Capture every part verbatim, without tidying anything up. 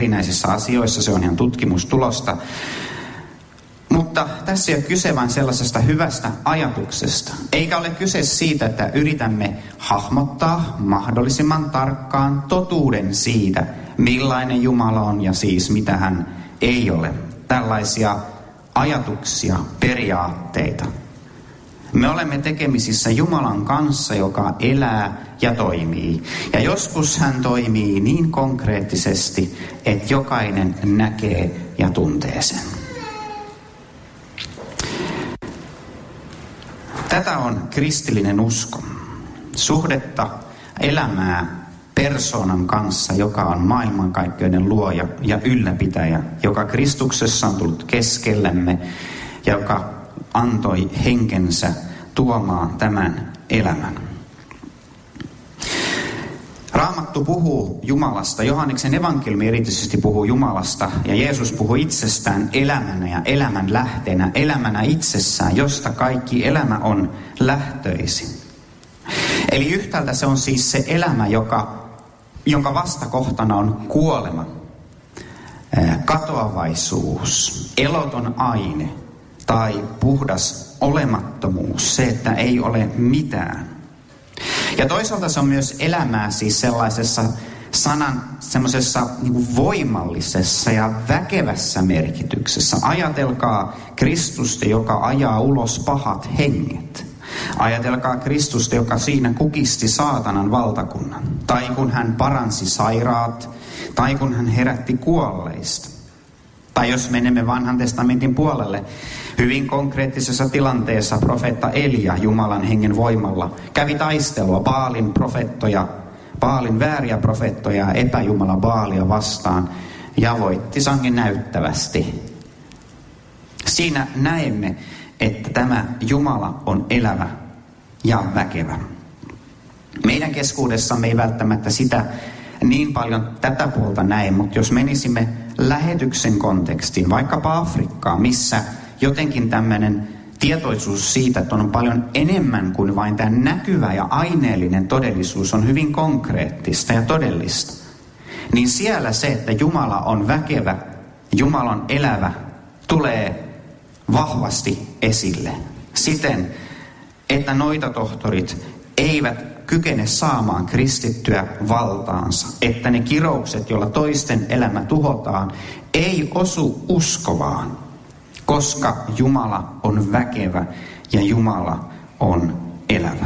erinäisissä asioissa, se on ihan tutkimustulosta. Mutta tässä ei ole kyse vain sellaisesta hyvästä ajatuksesta. Eikä ole kyse siitä, että yritämme hahmottaa mahdollisimman tarkkaan totuuden siitä, millainen Jumala on ja siis mitä hän ei ole. Tällaisia ajatuksia, periaatteita. Me olemme tekemisissä Jumalan kanssa, joka elää ja toimii. Ja joskus hän toimii niin konkreettisesti, että jokainen näkee ja tuntee sen. Tätä on kristillinen usko. Suhdetta, elämää persoonan kanssa, joka on maailmankaikkeuden luoja ja ylläpitäjä, joka Kristuksessa on tullut keskellemme ja joka antoi henkensä tuomaan tämän elämän. Raamattu puhuu Jumalasta, Johanneksen evankeliumi erityisesti puhuu Jumalasta, ja Jeesus puhuu itsestään elämänä ja elämän lähteenä, elämänä itsessään, josta kaikki elämä on lähtöisin. Eli yhtäältä se on siis se elämä, joka, jonka vastakohtana on kuolema, katoavaisuus, eloton aine tai puhdas olemattomuus, se, että ei ole mitään. Ja toisaalta se on myös elämää siis sellaisessa sanan semmoisessa niin kuin voimallisessa ja väkevässä merkityksessä. Ajatelkaa Kristusta, joka ajaa ulos pahat henget. Ajatelkaa Kristusta, joka siinä kukisti saatanan valtakunnan. Tai kun hän paransi sairaat, tai kun hän herätti kuolleista. Tai jos menemme vanhan testamentin puolelle, hyvin konkreettisessa tilanteessa profeetta Elia Jumalan hengen voimalla kävi taistelua Baalin profettoja, Baalin vääriä profettoja ja epäjumala Baalia vastaan ja voitti sangen näyttävästi. Siinä näemme, että tämä Jumala on elävä ja väkevä. Meidän keskuudessamme ei välttämättä sitä niin paljon tätä puolta näe, mutta jos menisimme lähetyksen kontekstiin, vaikkapa Afrikkaan, missä jotenkin tämmöinen tietoisuus siitä, että on paljon enemmän kuin vain tämä näkyvä ja aineellinen todellisuus on hyvin konkreettista ja todellista, niin siellä se, että Jumala on väkevä, Jumala on elävä, tulee vahvasti esille. Siten, että noitatohtorit eivät kykene saamaan kristittyä valtaansa, että ne kiroukset, joilla toisten elämä tuhotaan, ei osu uskovaan, koska Jumala on väkevä ja Jumala on elävä.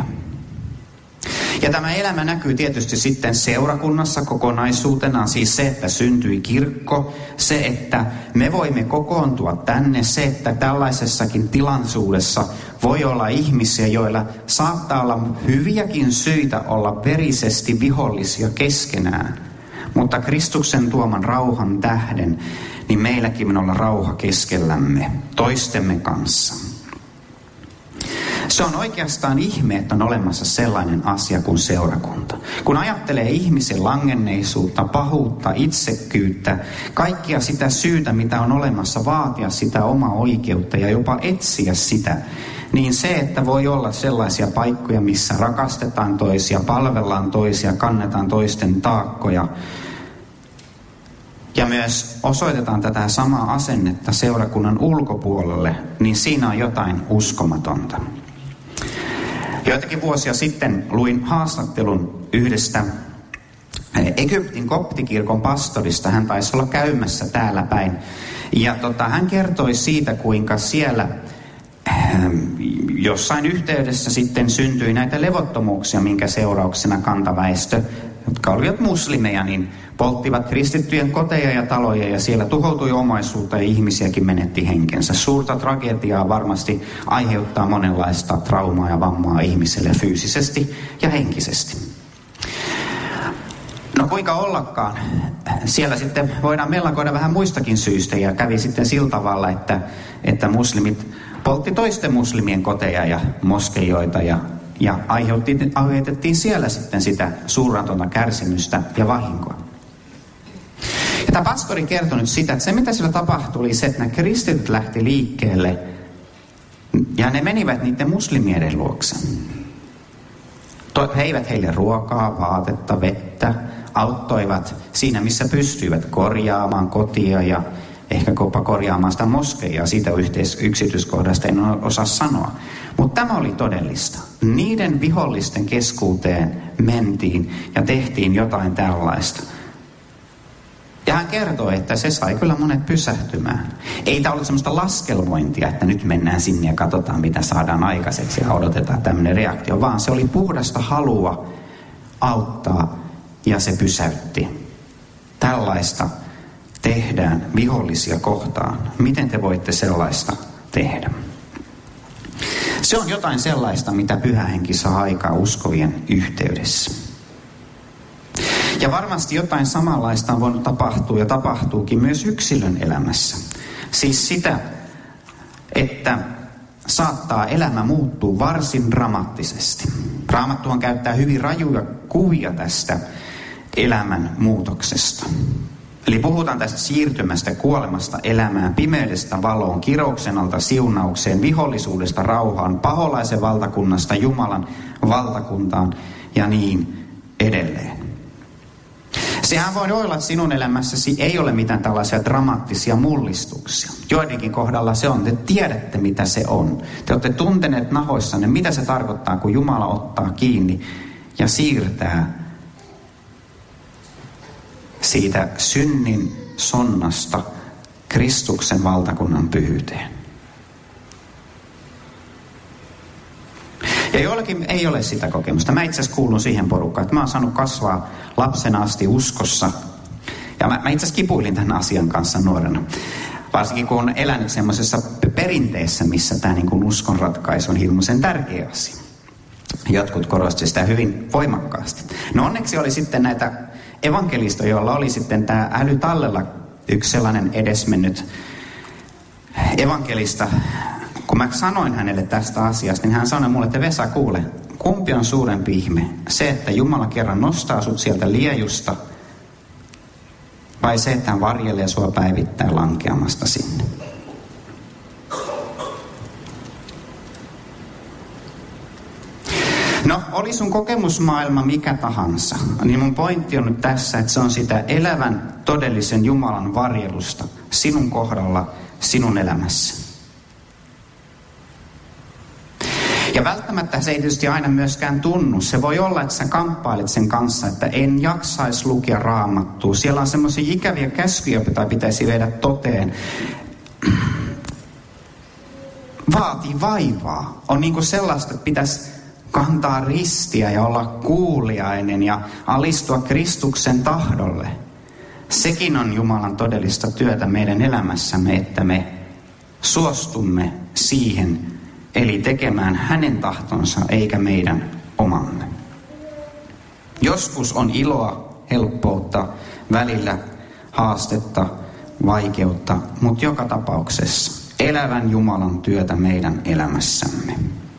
Ja tämä elämä näkyy tietysti sitten seurakunnassa kokonaisuutenaan, siis se, että syntyi kirkko, se, että me voimme kokoontua tänne, se, että tällaisessakin tilaisuudessa voi olla ihmisiä, joilla saattaa olla hyviäkin syitä olla verisesti vihollisia keskenään. Mutta Kristuksen tuoman rauhan tähden, niin meilläkin on olla rauha keskellämme, toistemme kanssa. Se on oikeastaan ihme, että on olemassa sellainen asia kuin seurakunta. Kun ajattelee ihmisen langenneisuutta, pahuutta, itsekkyyttä, kaikkia sitä syytä, mitä on olemassa, vaatia sitä omaa oikeutta ja jopa etsiä sitä, niin se, että voi olla sellaisia paikkoja, missä rakastetaan toisia, palvellaan toisia, kannetaan toisten taakkoja, ja myös osoitetaan tätä samaa asennetta seurakunnan ulkopuolelle, niin siinä on jotain uskomatonta. Joitakin vuosia sitten luin haastattelun yhdestä Egyptin koptikirkon pastorista. Hän taisi olla käymässä täällä päin. Ja tota, hän kertoi siitä, kuinka siellä äh, jossain yhteydessä sitten syntyi näitä levottomuuksia, minkä seurauksena kantaväestö, jotka olivat muslimeja, niin polttivat kristittyjen koteja ja taloja ja siellä tuhoutui omaisuutta ja ihmisiäkin menetti henkensä. Suurta tragediaa varmasti aiheuttaa monenlaista traumaa ja vammaa ihmiselle fyysisesti ja henkisesti. No kuinka ollakaan, siellä sitten voidaan mellakoida vähän muistakin syistä ja kävi sitten sillä tavalla, että, että muslimit poltti toisten muslimien koteja ja moskeijoita ja Ja aiheutettiin siellä sitten sitä suurantonta kärsimystä ja vahinkoa. Ja tämä pastori kertoi nyt sitä, että se mitä siellä tapahtui oli se, että nämä kristityt lähti liikkeelle ja ne menivät niiden muslimien luokse. He eivät heille ruokaa, vaatetta, vettä, auttoivat siinä, missä pystyivät korjaamaan kotia ja ehkä jopa korjaamaan sitä moskeijaa. Siitä yhteis- yksityiskohdasta en osaa sanoa. Mutta tämä oli todellista. Niiden vihollisten keskuuteen mentiin ja tehtiin jotain tällaista. Ja hän kertoi, että se sai kyllä monet pysähtymään. Ei tämä ollut semmoista laskelmointia, että nyt mennään sinne ja katsotaan, mitä saadaan aikaiseksi ja odotetaan tämmöinen reaktio, vaan se oli puhdasta halua auttaa ja se pysäytti. Tällaista tehdään vihollisia kohtaan. Miten te voitte sellaista tehdä? Se on jotain sellaista, mitä Pyhä Henki saa aikaa uskovien yhteydessä. Ja varmasti jotain samanlaista on voinut tapahtua ja tapahtuukin myös yksilön elämässä. Siis sitä, että saattaa elämä muuttua varsin dramaattisesti. Raamattuhan käyttää hyvin rajuja kuvia tästä elämän muutoksesta. Eli puhutaan tästä siirtymästä kuolemasta elämään, pimeydestä valoon, kirouksen alta siunaukseen, vihollisuudesta rauhaan, paholaisen valtakunnasta Jumalan valtakuntaan ja niin edelleen. Sehän voi olla, että sinun elämässäsi ei ole mitään tällaisia dramaattisia mullistuksia. Joidenkin kohdalla se on, te tiedätte mitä se on. Te olette tunteneet nahoissanne, mitä se tarkoittaa, kun Jumala ottaa kiinni ja siirtää siitä synnin sonnasta Kristuksen valtakunnan pyhyyteen. Ja joillakin ei ole sitä kokemusta. Mä itse asiassa kuulun siihen porukkaan, että mä oon saanut kasvaa lapsena asti uskossa. Ja mä, mä itse asiassa kipuilin tämän asian kanssa nuorena. Varsinkin kun on elänyt semmoisessa perinteessä, missä tämä niin kuin uskon ratkaisu on hirmuisen tärkeä asia. Jotkut korostivat sitä hyvin voimakkaasti. No onneksi oli sitten näitä evankelistoja, joilla oli sitten tämä Äly Tallella yksi sellainen edesmennyt evankelista. Kun mä sanoin hänelle tästä asiasta, niin hän sanoi mulle, että Vesa, kuule, kumpi on suurempi ihme? Se, että Jumala kerran nostaa sut sieltä liejusta, vai se, että hän varjelee sua päivittäin lankeamasta sinne? No, oli sun kokemusmaailma mikä tahansa, niin mun pointti on nyt tässä, että se on sitä elävän todellisen Jumalan varjelusta sinun kohdalla, sinun elämässä. Ja välttämättä se ei tietysti aina myöskään tunnu. Se voi olla, että sä kamppailet sen kanssa, että en jaksaisi lukea Raamattua. Siellä on semmoisia ikäviä käskyjä, joita pitäisi viedä toteen. Vaatii vaivaa. On niin kuin sellaista, että pitäisi kantaa ristiä ja olla kuuliainen ja alistua Kristuksen tahdolle. Sekin on Jumalan todellista työtä meidän elämässämme, että me suostumme siihen, eli tekemään hänen tahtonsa eikä meidän omamme. Joskus on iloa, helppoutta, välillä haastetta, vaikeutta, mutta joka tapauksessa elävän Jumalan työtä meidän elämässämme.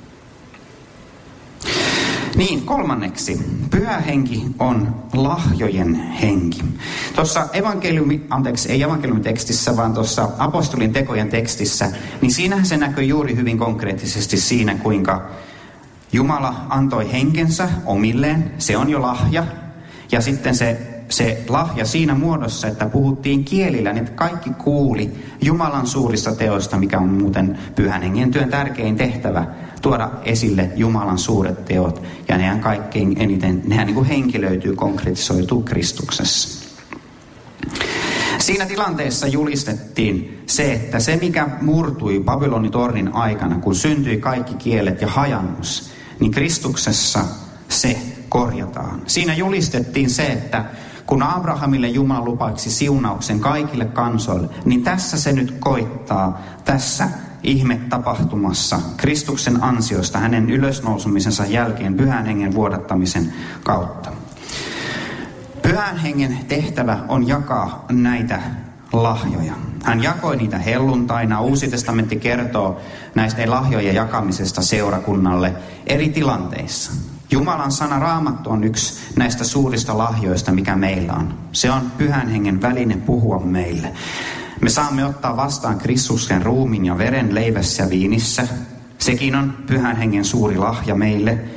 Niin, kolmanneksi, Pyhä Henki on lahjojen henki. Tuossa evankeliumi, anteeksi, ei evankeliumitekstissä, vaan tuossa apostolin tekojen tekstissä, niin siinähän se näkyy juuri hyvin konkreettisesti siinä, kuinka Jumala antoi henkensä omilleen, se on jo lahja, ja sitten se, se lahja siinä muodossa, että puhuttiin kielillä, niin kaikki kuuli Jumalan suurista teoista, mikä on muuten Pyhän Hengen työn tärkein tehtävä, tuoda esille Jumalan suuret teot, ja nehän kaikkein eniten, nehän niin kuin henkilöityy, konkretisoituu Kristuksessa. Siinä tilanteessa julistettiin se, että se mikä murtui Babylonin tornin aikana, kun syntyi kaikki kielet ja hajannus, niin Kristuksessa se korjataan. Siinä julistettiin se, että kun Abrahamille Jumala lupaiksi siunauksen kaikille kansoille, niin tässä se nyt koittaa, tässä ihme tapahtumassa Kristuksen ansiosta hänen ylösnousumisensa jälkeen Pyhän Hengen vuodattamisen kautta. Pyhän Hengen tehtävä on jakaa näitä lahjoja. Hän jakoi niitä helluntaina. Uusi testamentti kertoo näistä lahjojen jakamisesta seurakunnalle eri tilanteissa. Jumalan sana Raamattu on yksi näistä suurista lahjoista, mikä meillä on. Se on Pyhän Hengen väline puhua meille. Me saamme ottaa vastaan Kristuksen ruumiin ja veren leivässä ja viinissä. Sekin on Pyhän Hengen suuri lahja meille.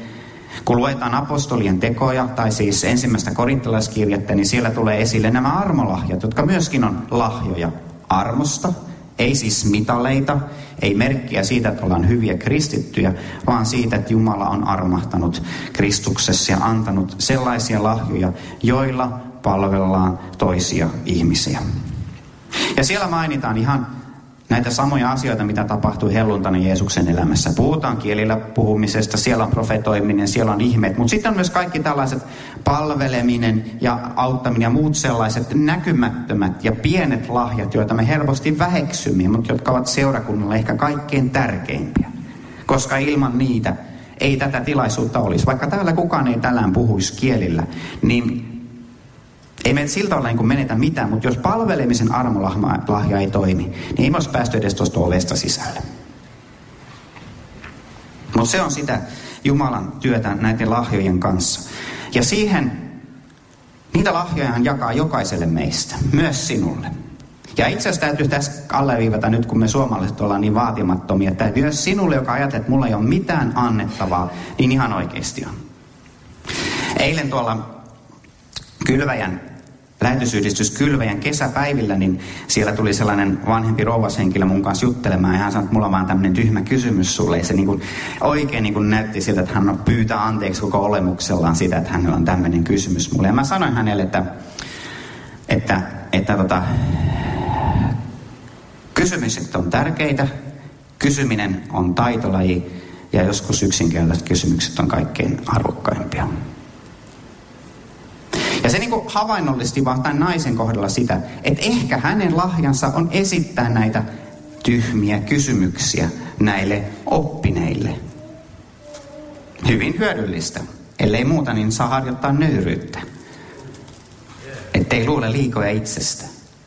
Kun luetaan apostolien tekoja, tai siis ensimmäistä korintolaiskirjettä, niin siellä tulee esille nämä armolahjat, jotka myöskin on lahjoja armosta. Ei siis mitaleita, ei merkkiä siitä, että ollaan hyviä kristittyjä, vaan siitä, että Jumala on armahtanut Kristuksessa ja antanut sellaisia lahjoja, joilla palvellaan toisia ihmisiä. Ja siellä mainitaan ihan näitä samoja asioita, mitä tapahtui helluntaina Jeesuksen elämässä. Puhutaan kielillä puhumisesta, siellä on profetoiminen, siellä on ihmeet, mutta sitten on myös kaikki tällaiset palveleminen ja auttaminen ja muut sellaiset näkymättömät ja pienet lahjat, joita me helposti väheksymme, mutta jotka ovat seurakunnalle ehkä kaikkein tärkeimpiä. Koska ilman niitä ei tätä tilaisuutta olisi. Vaikka täällä kukaan ei tällään puhuisi kielillä, niin ei meitä siltä olla niin kuin menetä mitään, mutta jos palvelemisen armolahja ei toimi, niin ei me olisi päästy edes tuosta ovesta sisälle. Mutta se on sitä Jumalan työtä näiden lahjojen kanssa. Ja siihen, niitä lahjoja hän jakaa jokaiselle meistä, myös sinulle. Ja itse asiassa täytyy tässä alleviivata nyt, kun me suomalaiset ollaan niin vaatimattomia, että myös sinulle, joka ajattelee, että mulla ei ole mitään annettavaa, niin ihan oikeasti on. Eilen tuolla Kylväjän, lähetysyhdistys Kylväjän kesäpäivillä, niin siellä tuli sellainen vanhempi rouvashenkilö mun kanssa juttelemaan, ja hän sanoi, että mulla on vaan tämmöinen tyhmä kysymys sulle, ja se niin kuin oikein niin kuin näytti siltä, että hän pyytää anteeksi koko olemuksellaan sitä, että hänellä on tämmöinen kysymys mulle. Ja mä sanoin hänelle, että, että, että tota, kysymykset on tärkeitä, kysyminen on taitolaji, ja joskus yksinkertaiset kysymykset on kaikkein arvokkaimpia. Ja se niin kuin havainnollisti vaan tämän naisen kohdalla sitä, että ehkä hänen lahjansa on esittää näitä tyhmiä kysymyksiä näille oppineille. Hyvin hyödyllistä. Ellei muuta, niin saa harjoittaa nöyryyttä. Ettei luule liikoja itsestä.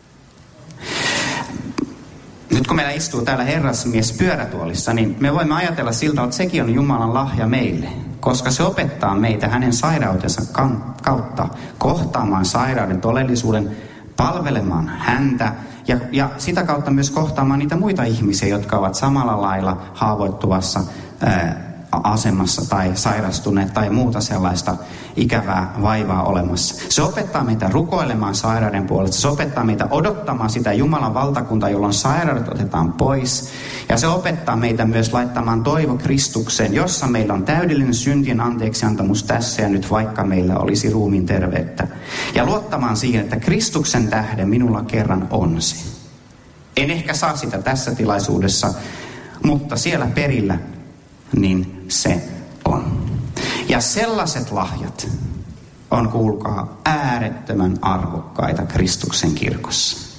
Nyt kun meillä istuu täällä herrasmies pyörätuolissa, niin me voimme ajatella siltä, että sekin on Jumalan lahja meille. Koska se opettaa meitä hänen sairautensa kautta kohtaamaan sairauden todellisuuden, palvelemaan häntä ja, ja sitä kautta myös kohtaamaan niitä muita ihmisiä, jotka ovat samalla lailla haavoittuvassa ää, asemassa tai sairastuneet tai muuta sellaista ikävää vaivaa olemassa. Se opettaa meitä rukoilemaan sairauden puolesta. Se opettaa meitä odottamaan sitä Jumalan valtakuntaa, jolloin sairaudet otetaan pois. Ja se opettaa meitä myös laittamaan toivo Kristukseen, jossa meillä on täydellinen syntien anteeksiantamus tässä ja nyt, vaikka meillä olisi ruumiin terveyttä. Ja luottamaan siihen, että Kristuksen tähden minulla kerran on se. En ehkä saa sitä tässä tilaisuudessa, mutta siellä perillä niin se on. Ja sellaiset lahjat on, kuulkaa, äärettömän arvokkaita Kristuksen kirkossa.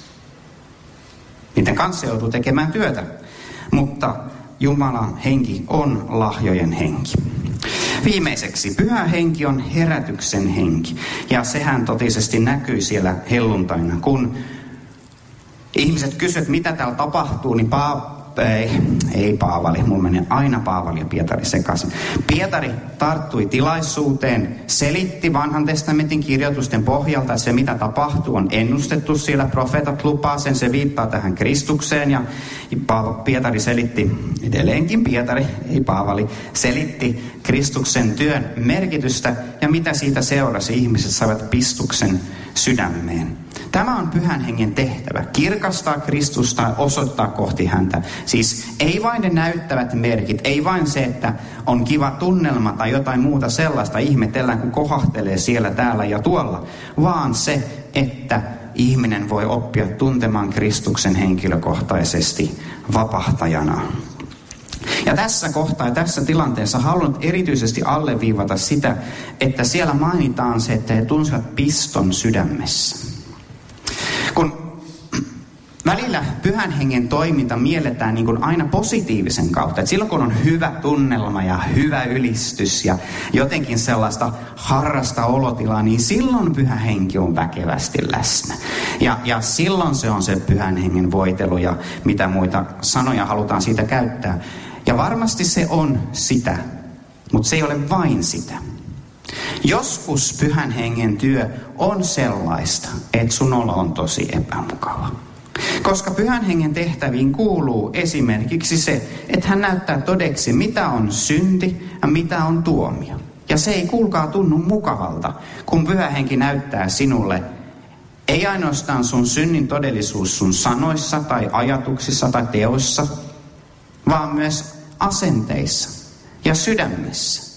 Niiden kanssa joutuu tekemään työtä, mutta Jumalan henki on lahjojen henki. Viimeiseksi, pyhä henki on herätyksen henki. Ja sehän totisesti näkyy siellä helluntaina, kun ihmiset kysyvät, mitä täällä tapahtuu, niin Paa Ei, ei Paavali, mulla menee aina Paavali ja Pietari sekaisin. Pietari tarttui tilaisuuteen, selitti vanhan testamentin kirjoitusten pohjalta, että se mitä tapahtuu on ennustettu siellä, profeetat lupaa sen, se viittaa tähän Kristukseen ja Pietari selitti, edelleenkin Pietari, ei Paavali, selitti Kristuksen työn merkitystä ja mitä siitä seurasi, ihmiset saivat pistuksen sydämeen. Tämä on pyhän hengen tehtävä, kirkastaa Kristusta ja osoittaa kohti häntä. Siis ei vain ne näyttävät merkit, ei vain se, että on kiva tunnelma tai jotain muuta sellaista ihmetellään, kun kohahtelee siellä, täällä ja tuolla, vaan se, että ihminen voi oppia tuntemaan Kristuksen henkilökohtaisesti vapahtajana. Ja tässä kohtaa ja tässä tilanteessa haluan erityisesti alleviivata sitä, että siellä mainitaan se, että he tunsivat piston sydämessä. Kun välillä pyhän hengen toiminta mielletään niin kuin aina positiivisen kautta. Että silloin kun on hyvä tunnelma ja hyvä ylistys ja jotenkin sellaista harrasta olotilaa, niin silloin pyhä henki on väkevästi läsnä. Ja, ja silloin se on se pyhän hengen voitelu ja mitä muita sanoja halutaan siitä käyttää. Ja varmasti se on sitä, mutta se ei ole vain sitä. Joskus pyhän hengen työ on sellaista, että sun olo on tosi epämukava. Koska pyhän hengen tehtäviin kuuluu esimerkiksi se, että hän näyttää todeksi, mitä on synti ja mitä on tuomio. Ja se ei kuulkaa tunnu mukavalta, kun Pyhä Henki näyttää sinulle ei ainoastaan sun synnin todellisuus sun sanoissa tai ajatuksissa tai teoissa, vaan myös asenteissa ja sydämessä.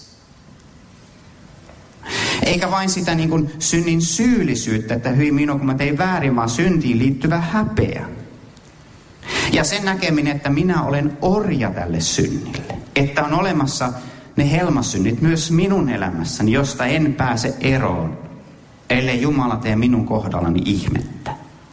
Eikä vain sitä niin kuin synnin syyllisyyttä, että hyi minua kun mä tein väärin, vaan syntiin liittyvä häpeä. Ja sen näkeminen, että minä olen orja tälle synnille. Että on olemassa ne helmasynnit myös minun elämässäni, josta en pääse eroon, ellei Jumala tee minun kohdallani ihmettä.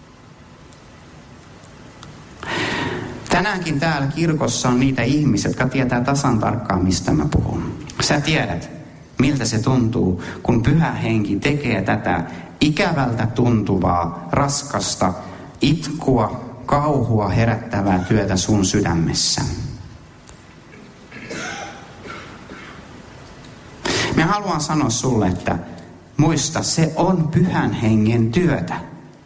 Tänäänkin täällä kirkossa on niitä ihmisiä, jotka tietää tasan tarkkaan, mistä mä puhun. Sä tiedät, miltä se tuntuu, kun Pyhä Henki tekee tätä ikävältä tuntuvaa, raskasta, itkua, kauhua herättävää työtä sun sydämessä. Mä haluan sanoa sulle, että muista, se on Pyhän Hengen työtä.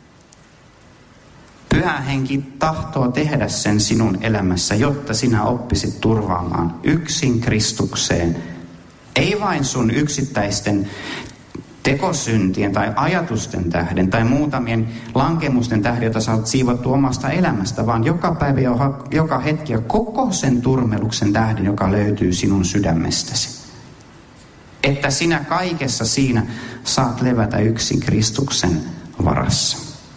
Pyhä Henki tahtoo tehdä sen sinun elämässä, jotta sinä oppisit turvaamaan yksin Kristukseen. Ei vain sun yksittäisten tekosyntien tai ajatusten tähden tai muutamien lankemusten tähden, jota sä oot siivottu omasta elämästä, vaan joka päivä, joka hetki ja koko sen turmeluksen tähden, joka löytyy sinun sydämestäsi. Että sinä kaikessa siinä saat levätä yksin Kristuksen varassa.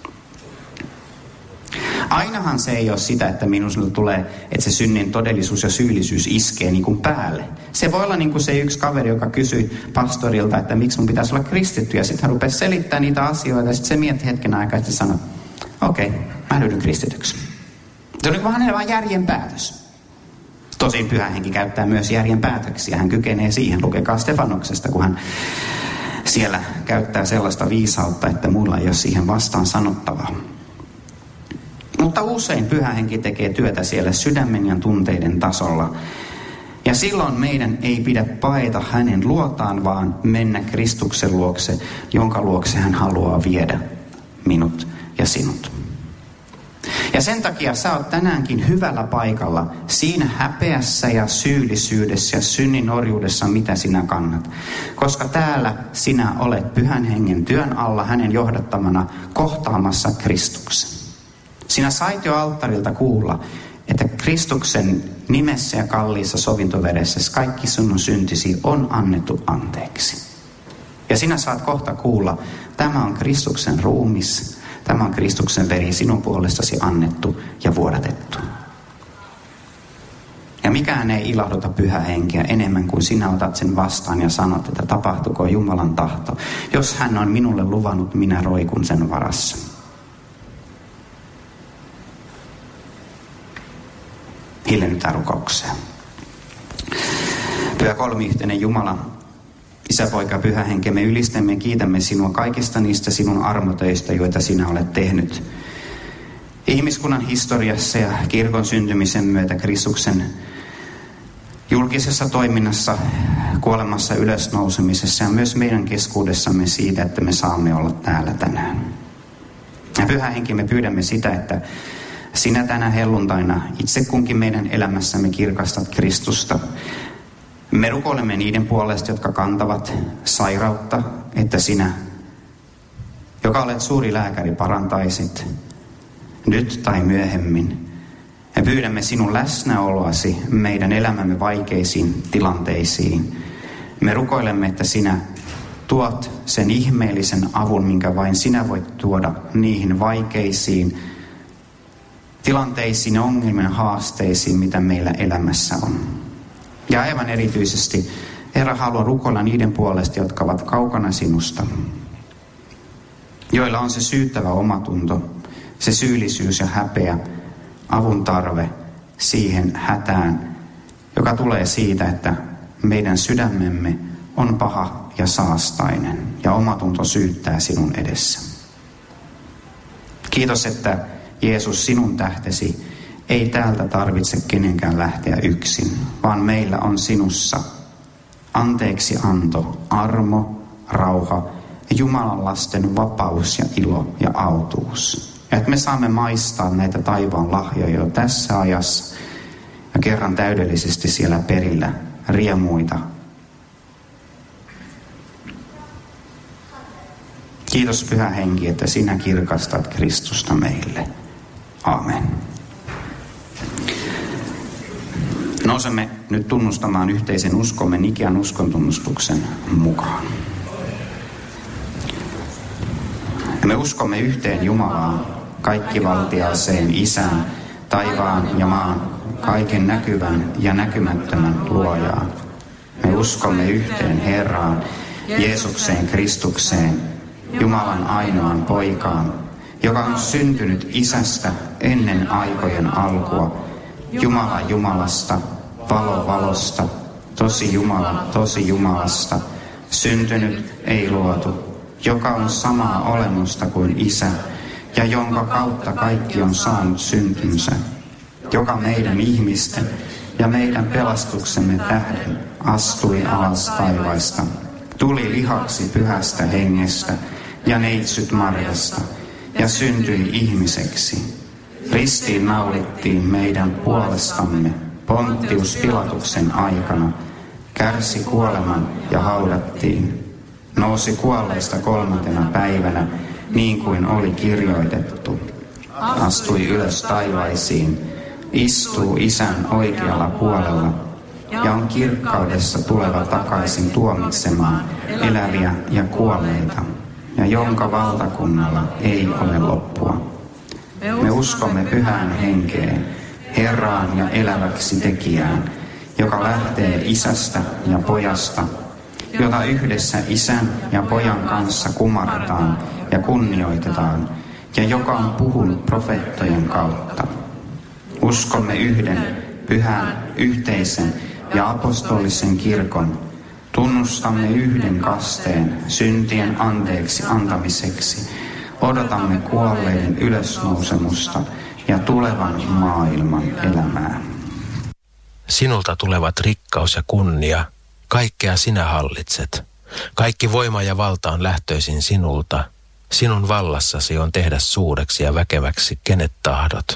Ainahan se ei ole sitä, että minulle tulee, että se synnin todellisuus ja syyllisyys iskee niin kuin päälle. Se voi olla niin kuin se yksi kaveri, joka kysyi pastorilta, että miksi mun pitäisi olla kristitty. Ja sitten hän rupesi selittämään niitä asioita ja sitten se mietti hetken aikaa ja sanoi, okei, okay, mä löydyn kristityksi. Se on niin kuin hänellä vain järjen päätös. Tosin Pyhä Henki käyttää myös järjen päätöksiä. Hän kykenee siihen. Lukekaa Stefanoksesta, kun hän siellä käyttää sellaista viisautta, että mulla ei ole siihen vastaan sanottavaa. Mutta usein Pyhä Henki tekee työtä siellä sydämen ja tunteiden tasolla. Ja silloin meidän ei pidä paeta hänen luotaan, vaan mennä Kristuksen luokse, jonka luokse hän haluaa viedä minut ja sinut. Ja sen takia sä oot tänäänkin hyvällä paikalla siinä häpeässä ja syyllisyydessä ja synnin orjuudessa, mitä sinä kannat. Koska täällä sinä olet Pyhän Hengen työn alla hänen johdattamana kohtaamassa Kristuksen. Sinä sait jo alttarilta kuulla, että Kristuksen nimessä ja kalliissa sovintovedessä kaikki sinun syntisi on annettu anteeksi. Ja sinä saat kohta kuulla, tämä on Kristuksen ruumis, tämä on Kristuksen veri sinun puolestasi annettu ja vuodatettu. Ja mikään ei ilahduta Pyhää Henkeä enemmän kuin sinä otat sen vastaan ja sanot, että tapahtuko Jumalan tahto. Jos hän on minulle luvannut, minä roikun sen varassa. Hiljennytään rukoukseen. Pyhä kolmiyhteinen Jumala, Isä, Poika, Pyhä Henki, me ylistämme ja kiitämme sinua kaikista niistä sinun armotöistä, joita sinä olet tehnyt ihmiskunnan historiassa ja kirkon syntymisen myötä Kristuksen julkisessa toiminnassa, kuolemassa, ylösnousemisessa ja myös meidän keskuudessamme siitä, että me saamme olla täällä tänään. Ja Pyhä Henki, me pyydämme sitä, että sinä tänä helluntaina itse kunkin meidän elämässämme kirkastat Kristusta. Me rukoilemme niiden puolesta, jotka kantavat sairautta, että sinä, joka olet suuri lääkäri, parantaisit nyt tai myöhemmin. Me pyydämme sinun läsnäoloasi meidän elämämme vaikeisiin tilanteisiin. Me rukoilemme, että sinä tuot sen ihmeellisen avun, minkä vain sinä voit tuoda niihin vaikeisiin tilanteisiin, ongelmien haasteisiin, mitä meillä elämässä on. Ja aivan erityisesti, Herra, haluan rukoilla niiden puolesta, jotka ovat kaukana sinusta, joilla on se syyttävä omatunto, se syyllisyys ja häpeä, avun tarve siihen hätään, joka tulee siitä, että meidän sydämemme on paha ja saastainen ja omatunto syyttää sinun edessä. Kiitos, että Jeesus, sinun tähtesi ei täältä tarvitse kenenkään lähteä yksin, vaan meillä on sinussa anteeksi anto, armo, rauha ja Jumalan lasten vapaus ja ilo ja autuus. Ja että me saamme maistaa näitä taivaan lahjoja jo tässä ajassa ja kerran täydellisesti siellä perillä riemuita Kiitos Pyhä Henki, että sinä kirkastat Kristusta meille. Aamen. Nousemme nyt tunnustamaan yhteisen uskomme Nikean uskontunnustuksen mukaan. Me uskomme yhteen Jumalaan, kaikkivaltiaaseen Isään, taivaan ja maan, kaiken näkyvän ja näkymättömän luojaan. Me uskomme yhteen Herraan, Jeesukseen Kristukseen, Jumalan ainoan poikaan, joka on syntynyt Isästä ennen aikojen alkua, Jumala Jumalasta, valo valosta, tosi Jumala tosi Jumalasta, syntynyt ei luotu, joka on samaa olemusta kuin Isä, ja jonka kautta kaikki on saanut syntynsä, joka meidän ihmisten ja meidän pelastuksemme tähden astui alas taivaista, tuli lihaksi Pyhästä Hengestä ja neitsyt Marjasta, ja syntyi ihmiseksi. Ristiin naulittiin meidän puolestamme Pontius Pilatuksen aikana, kärsi kuoleman ja haudattiin, nousi kuolleista kolmantena päivänä, niin kuin oli kirjoitettu, astui ylös taivaisiin, istuu Isän oikealla puolella ja on kirkkaudessa tuleva takaisin tuomitsemaan eläviä ja kuolleita, ja jonka valtakunnalla ei ole loppua. Me uskomme Pyhään Henkeen, Herraan ja eläväksi tekijään, joka lähtee Isästä ja Pojasta, jota yhdessä Isän ja Pojan kanssa kumarretaan ja kunnioitetaan, ja joka on puhunut profeettojen kautta. Uskomme yhden, pyhän, yhteisen ja apostolisen kirkon, tunnustamme yhden kasteen syntien anteeksi antamiseksi, odotamme kuolleiden ylösnousemusta ja tulevan maailman elämää. Sinulta tulevat rikkaus ja kunnia, kaikkea sinä hallitset. Kaikki voima ja valta on lähtöisin sinulta. Sinun vallassasi on tehdä suureksi ja väkeväksi kenet tahdot.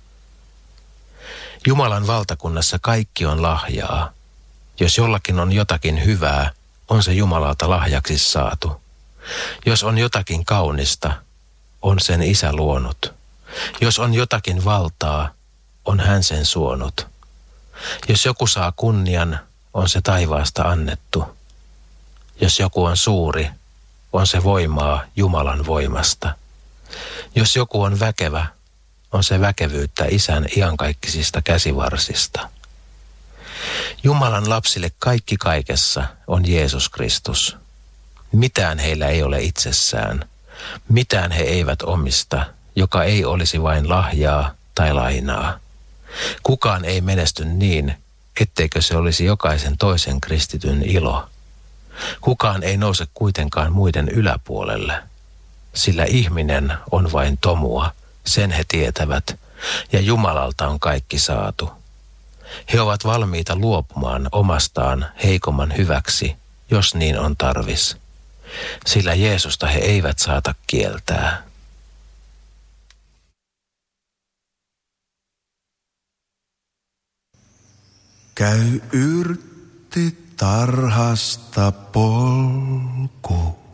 Jumalan valtakunnassa kaikki on lahjaa. Jos jollakin on jotakin hyvää, on se Jumalalta lahjaksi saatu. Jos on jotakin kaunista, on sen Isä luonut. Jos on jotakin valtaa, on hän sen suonut. Jos joku saa kunnian, on se taivaasta annettu. Jos joku on suuri, on se voimaa Jumalan voimasta. Jos joku on väkevä, on se väkevyyttä Isän iankaikkisista käsivarsista. Jumalan lapsille kaikki kaikessa on Jeesus Kristus. Mitään heillä ei ole itsessään. Mitään he eivät omista, joka ei olisi vain lahjaa tai lainaa. Kukaan ei menesty niin, etteikö se olisi jokaisen toisen kristityn ilo. Kukaan ei nouse kuitenkaan muiden yläpuolelle, sillä ihminen on vain tomua, sen he tietävät, ja Jumalalta on kaikki saatu. He ovat valmiita luopumaan omastaan heikomman hyväksi, jos niin on tarvis, sillä Jeesusta he eivät saata kieltää. Käy yrtti tarhasta polku.